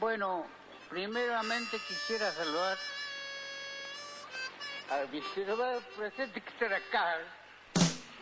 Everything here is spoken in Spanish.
Bueno, primeramente quisiera saludar al vicepresidente que está acá,